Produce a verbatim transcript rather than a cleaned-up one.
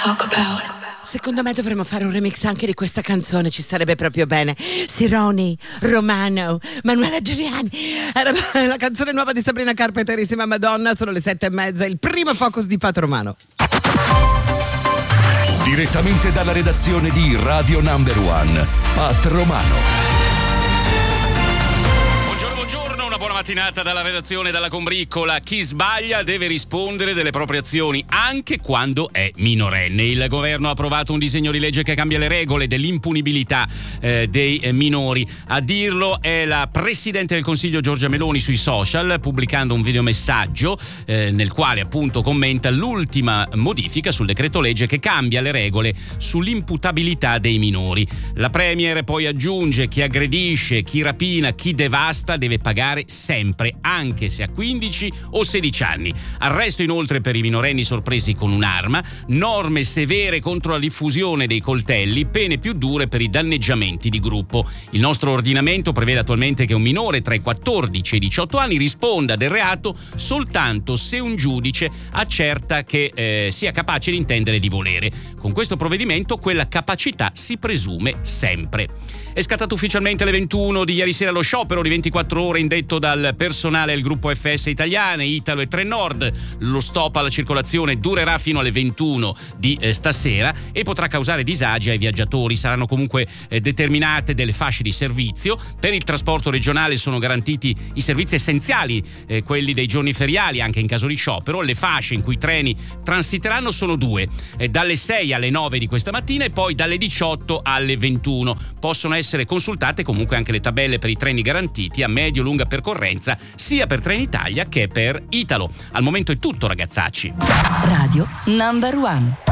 talk about. Secondo me dovremmo fare un remix anche di questa canzone, ci starebbe proprio bene. Sironi, Romano, Manuela Giuliani. Era la canzone nuova di Sabrina Carpenterissima Madonna, sono le sette e mezza, il primo focus di Pat Romano. Direttamente dalla redazione di Radio Number One, Pat Romano. Buona mattinata dalla redazione, dalla combriccola. Chi sbaglia deve rispondere delle proprie azioni anche quando è minorenne. Il governo ha approvato un disegno di legge che cambia le regole dell'impunibilità eh, dei eh, minori. A dirlo è la Presidente del Consiglio Giorgia Meloni sui social, pubblicando un videomessaggio eh, nel quale appunto commenta l'ultima modifica sul decreto legge che cambia le regole sull'imputabilità dei minori. La Premier poi aggiunge: chi aggredisce, chi rapina, chi devasta deve pagare sempre, anche se ha quindici o sedici anni. Arresto inoltre per i minorenni sorpresi con un'arma, norme severe contro la diffusione dei coltelli, pene più dure per i danneggiamenti di gruppo. Il nostro ordinamento prevede attualmente che un minore tra i quattordici e i diciotto anni risponda del reato soltanto se un giudice accerta che eh, sia capace di intendere e di volere. Con questo provvedimento quella capacità si presume sempre. È scattato ufficialmente alle ventuno di ieri sera lo sciopero di ventiquattro ore indetto dal personale del gruppo F S Italiane, Italo e Trenord. Lo stop alla circolazione durerà fino alle ventuno di eh, stasera e potrà causare disagi ai viaggiatori. Saranno comunque eh, determinate delle fasce di servizio. Per il trasporto regionale sono garantiti i servizi essenziali, eh, quelli dei giorni feriali anche in caso di sciopero. Le fasce in cui i treni transiteranno sono due, eh, dalle sei alle nove di questa mattina e poi dalle diciotto alle ventuno. Possono essere consultate comunque anche le tabelle per i treni garantiti a medio-lunga percorrenza sia per Trenitalia che per Italo. Al momento è tutto, ragazzacci. Radio Number One.